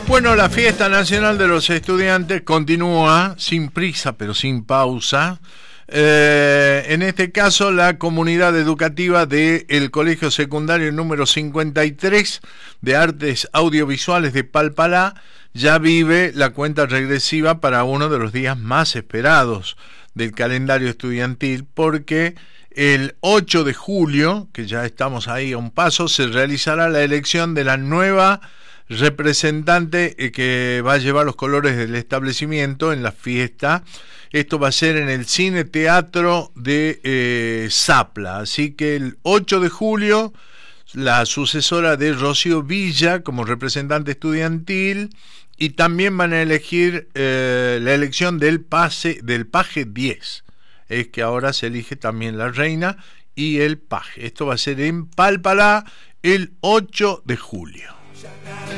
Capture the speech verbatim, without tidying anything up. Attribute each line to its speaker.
Speaker 1: Bueno, la fiesta nacional de los estudiantes continúa sin prisa pero sin pausa. Eh, en este caso, la comunidad educativa del Colegio Secundario número cincuenta y tres de Artes Audiovisuales de Palpalá ya vive la cuenta regresiva para uno de los días más esperados del calendario estudiantil, porque el ocho de julio, que ya estamos ahí a un paso, se realizará la elección de la nueva representante que va a llevar los colores del establecimiento en la fiesta. Esto va a ser en el Cine Teatro de eh, Zapla. Así que el ocho de julio, la sucesora de Rocío Villa como representante estudiantil, y también van a elegir eh, la elección del pase del paje diez. Es que ahora se elige también la reina y el paje. Esto va a ser en Palpalá el ocho de julio.